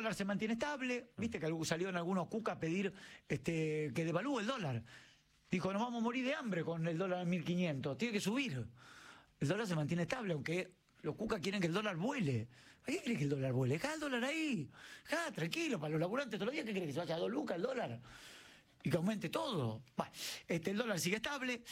dólar se mantiene estable, viste que salió en algunos Cuca a pedir que devalúe el dólar. Dijo, nos vamos a morir de hambre con el dólar en 1500, tiene que subir. El dólar se mantiene estable, aunque los Cuca quieren que el dólar vuele. ¿A qué quiere que el dólar vuele? Dejá el dólar ahí. Dejá, tranquilo, para los laburantes todos los días, ¿qué quiere que se vaya a 2 lucas el dólar? Y que aumente todo. Bueno, el dólar sigue estable.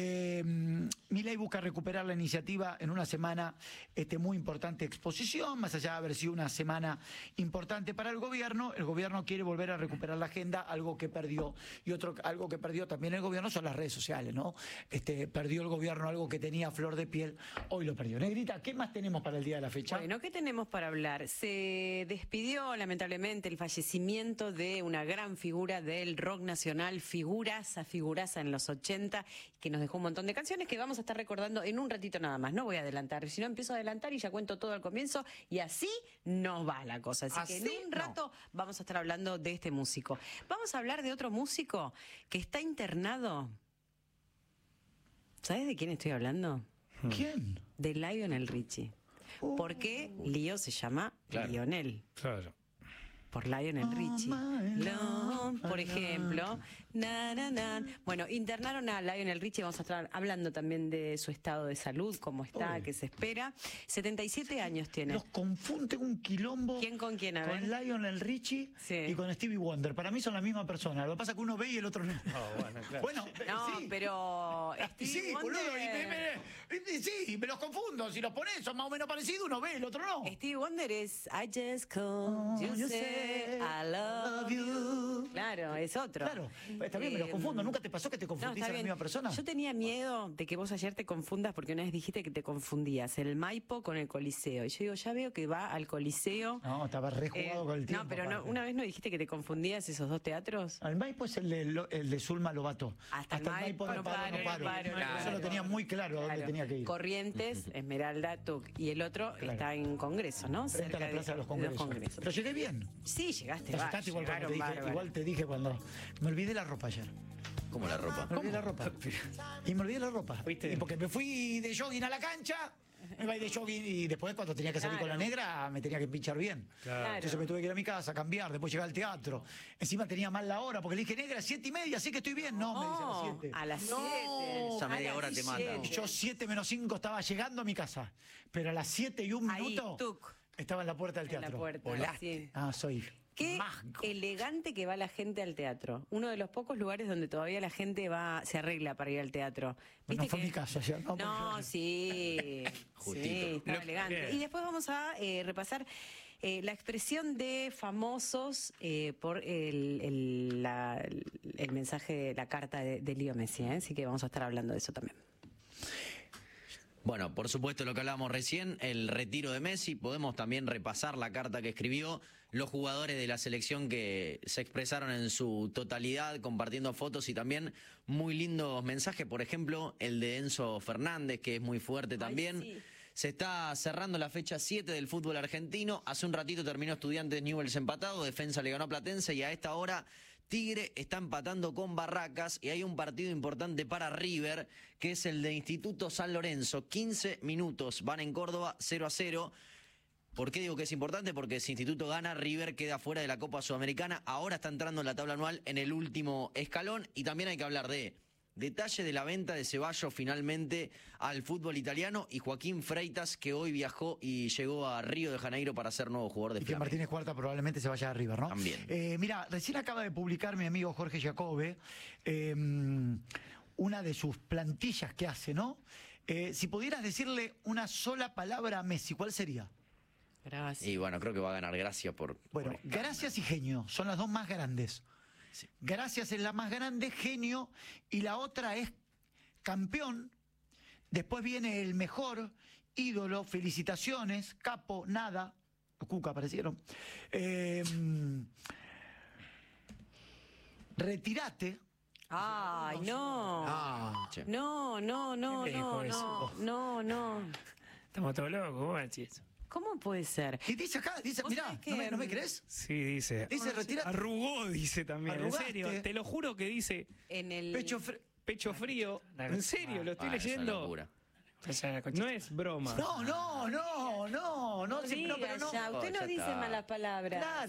Milei busca recuperar la iniciativa en una semana muy importante exposición, más allá de haber sido una semana importante para el gobierno quiere volver a recuperar la agenda, algo que perdió. Y algo que perdió también el gobierno son las redes sociales, ¿no? Perdió el gobierno algo que tenía a flor de piel, hoy lo perdió. Negrita, ¿qué más tenemos para el día de la fecha? Bueno, ¿qué tenemos para hablar? Se despidió lamentablemente el fallecimiento de una gran figura del rock nacional, figuraza en los 80, que nos dejó un montón de canciones que vamos a estar recordando en un ratito nada más. No voy a adelantar, si no empiezo a adelantar y ya cuento todo al comienzo y así no va la cosa. Así que en un rato vamos a estar hablando de este músico. Vamos a hablar de otro músico que está internado. ¿Sabes de quién estoy hablando? ¿Quién? De Lionel Richie. ¿Por qué Lío se llama Lionel? Claro. Por Lionel Richie. Por ejemplo. Bueno, internaron a Lionel Richie, vamos a estar hablando también de su estado de salud, cómo está, qué se espera. 77 años tiene. Los confunde un quilombo. ¿Quién con quién? A ver. Con Lionel Richie y con Stevie Wonder. Para mí son la misma persona. Lo que pasa es que uno ve y el otro no. Bueno, claro. Bueno, No, sí. pero Stevie Wonder... boludo, sí, me los confundo. Si los pones son más o menos parecidos, uno ve, el otro no. Stevie Wonder es I just called you say I love you. Claro, es otro. Claro, está bien, me los confundo. ¿Nunca te pasó que te confundís a la misma persona? Yo tenía miedo de que vos ayer te confundas porque una vez dijiste que te confundías el Maipo con el Coliseo. Y yo digo, ya veo que va al Coliseo. No, estaba rejugado con el tiempo. No, pero una vez no dijiste que te confundías esos dos teatros. El Maipo es el de Zulma Lobato. Hasta el Maipo no paro. Eso lo tenía muy claro a dónde tenía que ir. Corrientes, Esmeralda, Tuc. Y el otro está en Congreso, ¿no? Frente a la Plaza de los Congresos. Pero llegué bien. Sí, llegaste. Igual te dije cuando me olvidé la ropa ayer. ¿Cómo la ropa? Me olvidé la ropa. Y me olvidé la ropa. ¿Viste? Y porque me fui de jogging a la cancha, me iba de jogging y después cuando tenía que salir con la negra me tenía que pinchar bien. Claro. Entonces me tuve que ir a mi casa a cambiar, después llegar al teatro. Encima tenía mal la hora porque le dije, negra, 7:30, así que estoy bien. No, me dice a las 7. A las 7. Esa media hora te mata. Yo 7:05 estaba llegando a mi casa, pero a las 7:01 estaba en la puerta del teatro. Sí. Soy Qué mágico. elegante que va la gente al teatro. Uno de los pocos lugares donde todavía la gente se arregla para ir al teatro. Bueno, fue mi casa ayer, ¿no? No, sí. Sí, estaba elegante. Bien. Y después vamos a repasar la expresión de famosos por el mensaje, la carta de Lío Messi. Así que vamos a estar hablando de eso también. Bueno, por supuesto lo que hablábamos recién, el retiro de Messi. Podemos también repasar la carta que escribió, los jugadores de la selección que se expresaron en su totalidad, compartiendo fotos y también muy lindos mensajes. Por ejemplo, el de Enzo Fernández, que es muy fuerte también. Sí. Se está cerrando la fecha 7 del fútbol argentino. Hace un ratito terminó Estudiantes Newell's empatado, Defensa le ganó a Platense y a esta hora Tigre está empatando con Barracas y hay un partido importante para River, que es el de Instituto San Lorenzo. 15 minutos, van en Córdoba 0-0. ¿Por qué digo que es importante? Porque si Instituto gana, River queda fuera de la Copa Sudamericana. Ahora está entrando en la tabla anual en el último escalón. Y también hay que hablar de detalle de la venta de Ceballos finalmente al fútbol italiano y Joaquín Freitas, que hoy viajó y llegó a Río de Janeiro para ser nuevo jugador de Y que Flamengo. Martínez Cuarta probablemente se vaya a River, ¿no? También. Mira, recién acaba de publicar mi amigo Jorge Jacobe una de sus plantillas que hace, ¿no? Si pudieras decirle una sola palabra a Messi, ¿cuál sería? Gracias. Y bueno, creo que va a ganar Gracia por... Bueno, gracias y genio, son las dos más grandes. Sí. Gracias es la más grande, genio, y la otra es campeón. Después viene el mejor, ídolo, felicitaciones, capo, nada. Cuca aparecieron. Retírate. Ay, no. Che. No. ¿Quién me dijo eso? No. Estamos todos locos, ¿cómo decís? ¿Cómo puede ser? Y dice acá, dice, ¿Vos mirá, sabés que- ¿no me crees? Sí, dice. Dice, retírate. Arrugó, dice también. Arrugaste. En serio, te lo juro que dice En el... pecho frío. En serio, lo estoy Es una leyendo. locura. No es broma. No, Siga pero no. ya, usted no ya dice está. malas palabras. Claro.